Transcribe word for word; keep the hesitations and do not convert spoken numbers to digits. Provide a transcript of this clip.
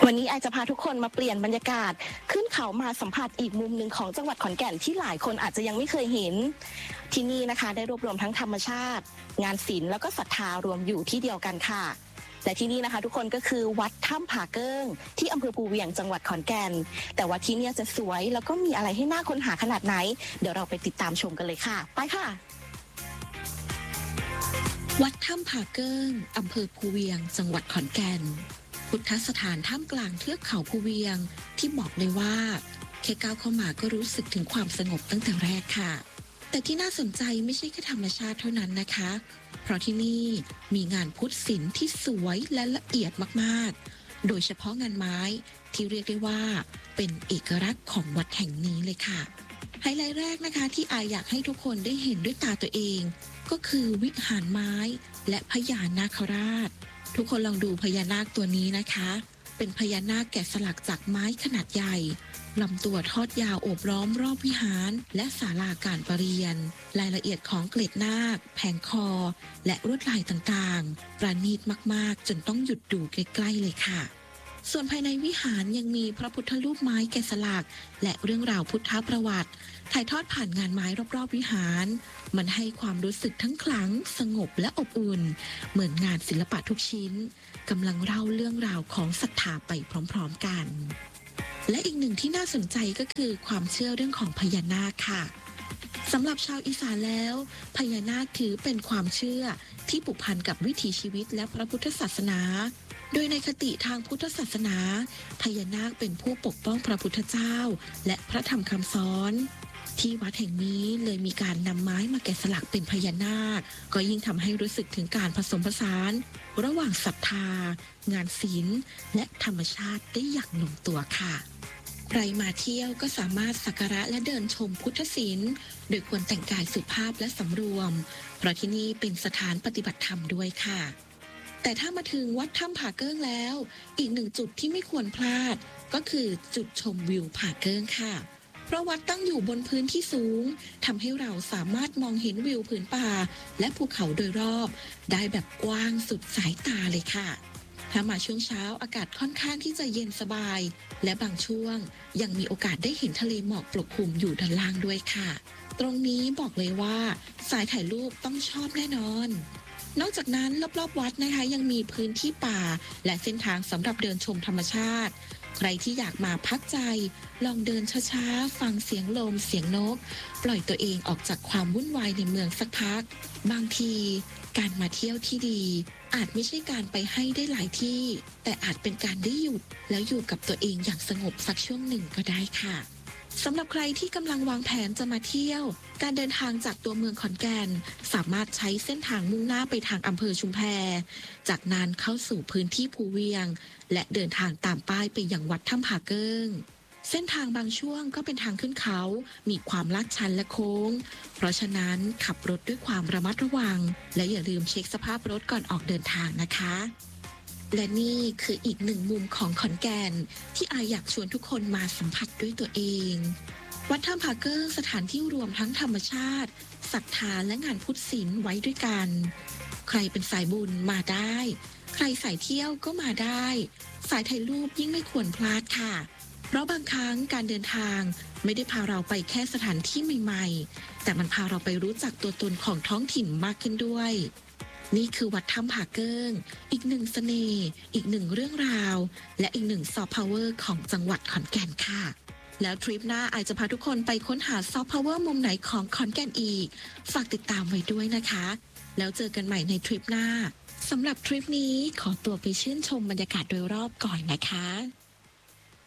วันนี้ไอจะพาทุกคนมาเปลี่ยนบรรยากาศขึ้นเขามาสัมผัสอีกมุมหนึ่งของจังหวัดขอนแก่นที่หลายคนอาจจะยังไม่เคยเห็นที่นี่นะคะได้รวบรวมทั้งธรรมชาติงานศิลป์แล้วก็ศรัทธารวมอยู่ที่เดียวกันค่ะและที่นี่นะคะทุกคนก็คือวัดถ้ำผาเกิ้งที่อำเภอภูเวียงจังหวัดขอนแก่นแต่ว่าที่นี่จะสวยแล้วก็มีอะไรให้น่าค้นหาขนาดไหนเดี๋ยวเราไปติดตามชมกันเลยค่ะไปค่ะวัดถ้ำผาเกิ้งอำเภอภูเวียงจังหวัดขอนแก่นพุทธสถานท่ามกลางเทือกเขาภูเวียงที่บอกเลยว่าแค่ก้าวเข้ามาก็รู้สึกถึงความสงบตั้งแต่แรกค่ะแต่ที่น่าสนใจไม่ใช่แค่ธรรมชาติเท่านั้นนะคะเพราะที่นี่มีงานพุทธศิลป์ที่สวยและละเอียดมากๆโดยเฉพาะงานไม้ที่เรียกได้ว่าเป็นเอกลักษณ์ของวัดแห่งนี้เลยค่ะไฮไลท์แรกนะคะที่อายอยากให้ทุกคนได้เห็นด้วยตาตัวเองก็คือวิหารไม้และพญานาคราชทุกคนลองดูพญานาคตัวนี้นะคะเป็นพญานาคแกะสลักจากไม้ขนาดใหญ่ลำตัวทอดยาวโอบล้อมรอบวิหารและศาลาการประเรียนรายละเอียดของเกล็ดนาคแผงคอและลวดลายต่างๆประณีตมากๆจนต้องหยุดดูใกล้ๆเลยค่ะส่วนภายในวิหารยังมีพระพุทธรูปไม้แกะสลักและเรื่องราวพุทธประวัติถ่ายทอดผ่านงานไม้รอบๆวิหารมันให้ความรู้สึกทั้งขลังสงบและอบอุ่นเหมือนงานศิลปะทุกชิ้นกำลังเล่าเรื่องราวของศรัทธาไปพร้อมๆกันและอีกหนึ่งที่น่าสนใจก็คือความเชื่อเรื่องของพญานาคค่ะสำหรับชาวอีสานแล้วพญานาคถือเป็นความเชื่อที่ผูกพันกับวิถีชีวิตและพระพุทธศาสนาโดยในคติทางพุทธศาสนาพญานาคเป็นผู้ปกป้องพระพุทธเจ้าและพระธรรมคำสอนที่วัดแห่งนี้เลยมีการนำไม้มาแกะสลักเป็นพญานาคก็ยิ่งทำให้รู้สึกถึงการผสมผสานระหว่างศรัทธางานศิลป์และธรรมชาติได้อย่างลงตัวค่ะใครมาเที่ยวก็สามารถสักการะและเดินชมพุทธศิลป์โดยควรแต่งกายสุภาพและสำรวมเพราะที่นี่เป็นสถานปฏิบัติธรรมด้วยค่ะแต่ถ้ามาถึงวัดถ้ำผาเกิ้งแล้วอีกหนึ่งจุดที่ไม่ควรพลาดก็คือจุดชมวิวผาเกิ้งค่ะเพราะวัดตั้งอยู่บนพื้นที่สูงทำให้เราสามารถมองเห็นวิวผืนป่าและภูเขาโดยรอบได้แบบกว้างสุดสายตาเลยค่ะถ้ามาช่วงเช้าอากาศค่อนข้างที่จะเย็นสบายและบางช่วงยังมีโอกาสได้เห็นทะเลหมอกปกคลุมอยู่ด้านล่างด้วยค่ะตรงนี้บอกเลยว่าสายถ่ายรูปต้องชอบแน่นอนนอกจากนั้นรอบๆวัดนะคะยังมีพื้นที่ป่าและเส้นทางสำหรับเดินชมธรรมชาติใครที่อยากมาพักใจลองเดินช้าๆฟังเสียงลมเสียงนกปล่อยตัวเองออกจากความวุ่นวายในเมืองสักพักบางทีการมาเที่ยวที่ดีอาจไม่ใช่การไปให้ได้หลายที่แต่อาจเป็นการได้หยุดแล้วอยู่กับตัวเองอย่างสงบสักช่วงหนึ่งก็ได้ค่ะสำหรับใครที่กำลังวางแผนจะมาเที่ยวการเดินทางจากตัวเมืองขอนแก่นสามารถใช้เส้นทางมุ่งหน้าไปทางอำเภอชุมแพจากนั้นเข้าสู่พื้นที่ภูเวียงและเดินทางตามป้ายไปยังวัดถ้ำผาเกิ้งเส้นทางบางช่วงก็เป็นทางขึ้นเขามีความลาดชันและโค้งเพราะฉะนั้นขับรถด้วยความระมัดระวังและอย่าลืมเช็คสภาพรถก่อนออกเดินทางนะคะและนี่คืออีกหนึ่งมุมของขอนแก่นที่อายอยากชวนทุกคนมาสัมผัสด้วยตัวเองวัดถ้ำผาเกิ้งสถานที่รวมทั้งธรรมชาติศรัทธาและงานพุทธศิลป์ไว้ด้วยกันใครเป็นสายบุญมาได้ใครสายเที่ยวก็มาได้สายถ่ายรูปยิ่งไม่ควรพลาดค่ะเพราะบางครั้งการเดินทางไม่ได้พาเราไปแค่สถานที่ใหม่ๆแต่มันพาเราไปรู้จักตัวตนของท้องถิ่นมากขึ้นด้วยนี่คือวัดถ้ำผาเกิ้งอีกหนึ่งเสน่ห์อีกหนึ่งเรื่องราวและอีกหนึ่งซอฟต์พาวเวอร์ของจังหวัดขอนแก่นค่ะแล้วทริปหน้าอายจะพาทุกคนไปค้นหาซอฟต์พาวเวอร์มุมไหนของขอนแก่นอีกฝากติดตามไว้ด้วยนะคะแล้วเจอกันใหม่ในทริปหน้าสำหรับทริปนี้ขอตัวไปชื่นชมบรรยากาศโดยรอบก่อนนะคะ